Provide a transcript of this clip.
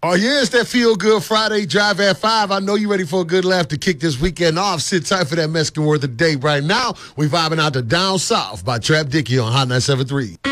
Oh, yeah, it's that Feel Good Friday Drive at 5. I know you're ready for a good laugh to kick this weekend off. Sit tight for that Mexican word of the day. Right now, we vibing out to Down South by Trap Dickie on Hot 973.